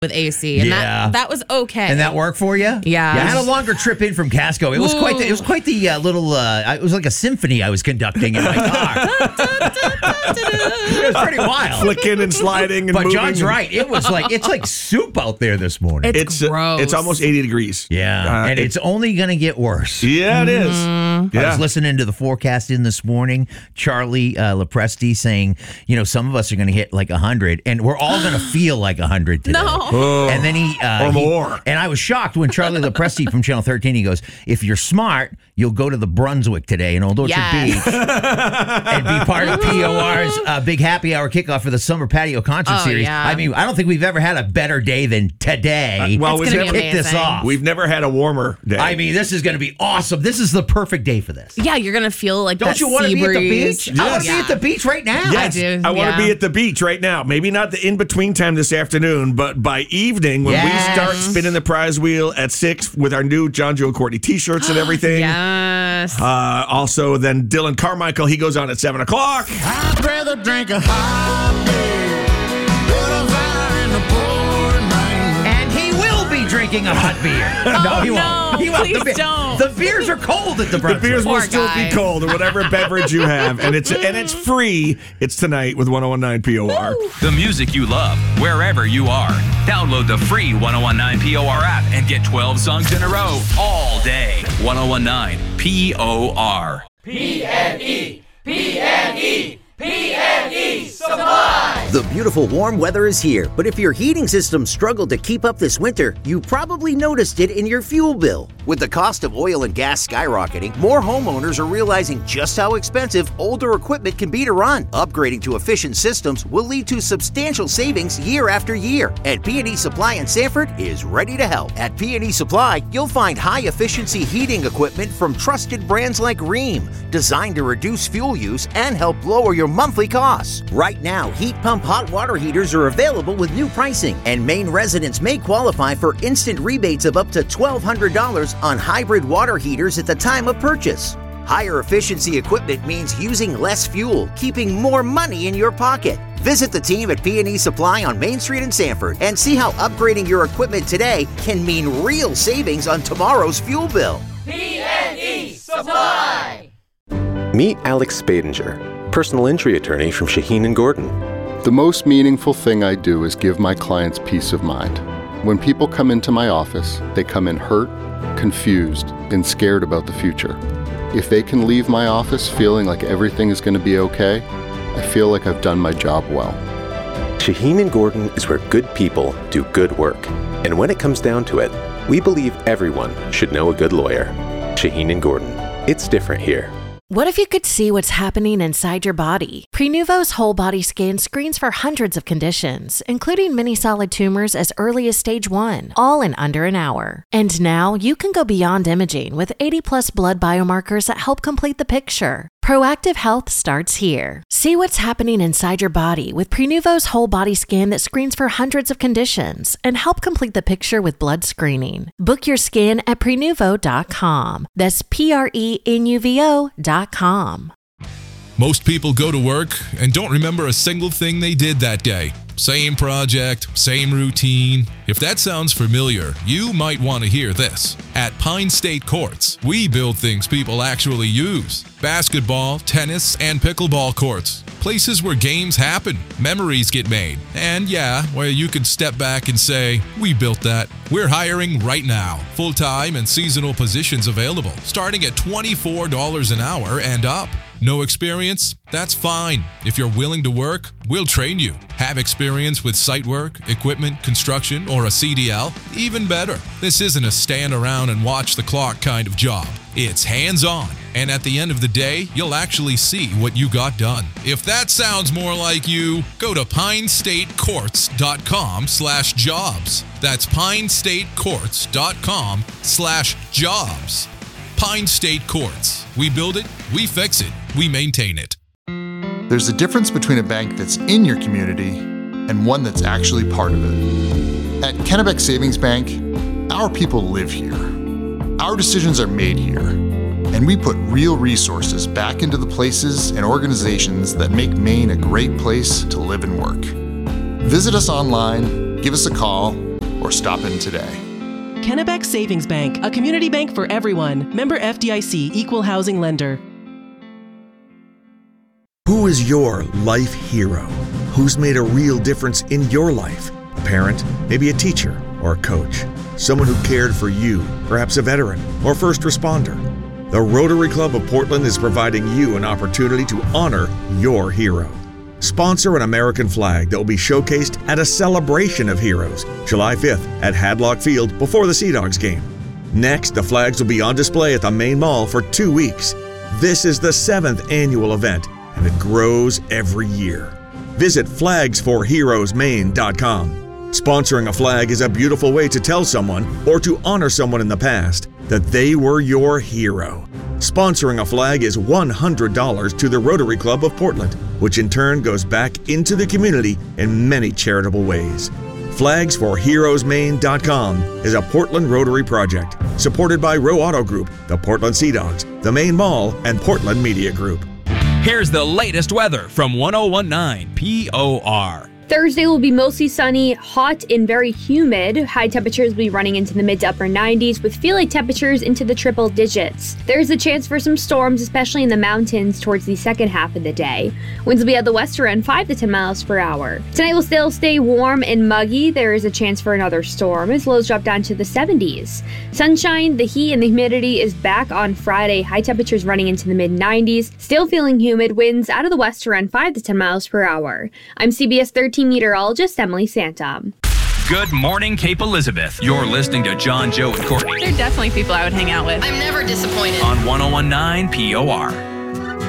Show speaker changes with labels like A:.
A: with AC, and that was okay.
B: And that worked for you?
A: Yeah.
B: I had a longer trip in from Casco. It was quite the little. It was like a symphony I was conducting in my car. It was pretty wild,
C: flicking and sliding and moving.
B: But John's right. It's like soup out there this morning.
A: It's gross.
C: It's almost 80 degrees.
B: Yeah, and it's only going to get worse.
C: Yeah, it is.
B: I was listening to the forecast in this morning. Charlie Lepresti saying, some of us are going to hit like 100, and we're all going to feel like 100 today.
A: No.
B: And then
C: or more.
B: And I was shocked when Charlie Lepresti from Channel 13, he goes, if you're smart, you'll go to the Brunswick today in Old Orchard Beach and be part of POR's big happy hour kickoff for the Summer Patio Concert Series.
A: Yeah.
B: I mean, I don't think we've ever had a better day than today
A: to
B: kick this off.
C: We've never had a warmer day.
B: I mean, this is going to be awesome. This is the perfect day for this.
A: Yeah, you're going to feel like
B: Don't you want to be at the beach?
C: Yes.
B: I want to be at the beach right now.
C: Yes, I want to be at the beach right now. Maybe not the in-between time this afternoon, but by evening when we start spinning the prize wheel at 6 with our new John, Joe, and Courtney t-shirts and everything.
A: Yes.
C: Also, then Dylan Carmichael, he goes on at 7 o'clock.
D: I'd rather drink a hot beer than a fire in the pouring rain.
B: And he will be drinking a hot beer. No, he won't. He won't.
A: Please don't.
B: The beers are cold at the Brunswick.
C: The beers will
A: Poor
C: still
A: guy.
C: be cold or whatever beverage you have, and it's free. It's tonight with 101.9 POR.
E: The music you love, wherever you are. Download the free 101.9 POR app and get 12 songs in a row all day. 101.9 POR.
F: PNE Supply!
G: The beautiful warm weather is here, but if your heating system struggled to keep up this winter, you probably noticed it in your fuel bill. With the cost of oil and gas skyrocketing, more homeowners are realizing just how expensive older equipment can be to run. Upgrading to efficient systems will lead to substantial savings year after year, and P&E Supply in Sanford is ready to help. At P&E Supply, you'll find high-efficiency heating equipment from trusted brands like Rheem, designed to reduce fuel use and help lower your monthly costs. Right now, heat pump hot water heaters are available with new pricing, and Maine residents may qualify for instant rebates of up to $1,200 on hybrid water heaters at the time of purchase. Higher efficiency equipment means using less fuel, keeping more money in your pocket. Visit the team at P&E Supply on Main Street in Sanford and see how upgrading your equipment today can mean real savings on tomorrow's fuel bill.
F: PNE Supply!
H: Meet Alex Spadinger, personal injury attorney from Shaheen & Gordon.
I: The most meaningful thing I do is give my clients peace of mind. When people come into my office, they come in hurt, confused, and scared about the future. If they can leave my office feeling like everything is going to be okay, I feel like I've done my job well.
H: Shaheen & Gordon is where good people do good work. And when it comes down to it, we believe everyone should know a good lawyer. Shaheen & Gordon. It's different here.
J: What if you could see what's happening inside your body? Prenuvo's whole body scan screens for hundreds of conditions, including many solid tumors as early as stage 1, all in under an hour. And now you can go beyond imaging with 80+ blood biomarkers that help complete the picture. Proactive health starts here. See what's happening inside your body with Prenuvo's whole body scan that screens for hundreds of conditions and help complete the picture with blood screening. Book your scan at Prenuvo.com. That's Prenuvo.com.
K: Most people go to work and don't remember a single thing they did that day. Same project, same routine. If that sounds familiar, you might want to hear this. At Pine State Courts, we build things people actually use. Basketball, tennis, and pickleball courts. Places where games happen, memories get made, and where you can step back and say, we built that. We're hiring right now. Full-time and seasonal positions available, starting at $24 an hour and up. No experience? That's fine. If you're willing to work, we'll train you. Have experience with site work, equipment, construction, or a CDL? Even better. This isn't a stand around and watch the clock kind of job. It's hands-on. And at the end of the day, you'll actually see what you got done. If that sounds more like you, go to pinestatecourts.com/jobs. That's pinestatecourts.com/jobs. Pine State Courts. We build it, we fix it, we maintain it.
L: There's a difference between a bank that's in your community and one that's actually part of it. At Kennebec Savings Bank, our people live here. Our decisions are made here, and we put real resources back into the places and organizations that make Maine a great place to live and work. Visit us online, give us a call, or stop in today.
M: Kennebec Savings Bank, a community bank for everyone. Member FDIC, Equal Housing Lender.
C: Who is your life hero? Who's made a real difference in your life? A parent, maybe a teacher, or a coach. Someone who cared for you, perhaps a veteran or first responder. The Rotary Club of Portland is providing you an opportunity to honor your hero. Sponsor an American flag that will be showcased at a celebration of heroes, July 5th at Hadlock Field before the Sea Dogs game. Next, the flags will be on display at the main mall for 2 weeks. This is the 7th annual event, and it grows every year. Visit flagsforheroesmaine.com. Sponsoring a flag is a beautiful way to tell someone, or to honor someone in the past, that they were your hero. Sponsoring a flag is $100 to the Rotary Club of Portland, which in turn goes back into the community in many charitable ways. Flagsforheroesmaine.com is a Portland Rotary project supported by Row Auto Group, the Portland Sea Dogs, the Main Mall, and Portland Media Group.
E: Here's the latest weather from 1019 POR.
N: Thursday will be mostly sunny, hot, and very humid. High temperatures will be running into the mid to upper 90s with feel-like temperatures into the triple digits. There's a chance for some storms, especially in the mountains towards the second half of the day. Winds will be at the west around 5 to 10 miles per hour. Tonight will still stay warm and muggy. There is a chance for another storm as lows drop down to the 70s. Sunshine, the heat, and the humidity is back on Friday. High temperatures running into the mid 90s. Still feeling humid. Winds out of the west around 5 to 10 miles per hour. I'm CBS 13 meteorologist Emily Santa.
E: Good morning, Cape Elizabeth. You're listening to John, Joe, and Courtney
A: They're definitely people I would hang out with.
O: I'm never disappointed.
E: on 1019 POR.